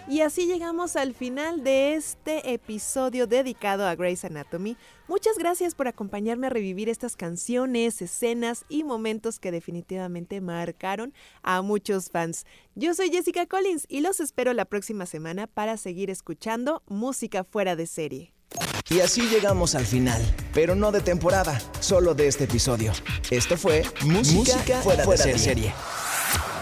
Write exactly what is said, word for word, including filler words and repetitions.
Y así llegamos al final de este episodio dedicado a Grey's Anatomy. Muchas gracias por acompañarme a revivir estas canciones, escenas y momentos que definitivamente marcaron a muchos fans. Yo soy Jessica Collins y los espero la próxima semana para seguir escuchando música fuera de serie. Y así llegamos al final, pero no de temporada, solo de este episodio. Esto fue Música, música fuera, fuera de serie. De serie.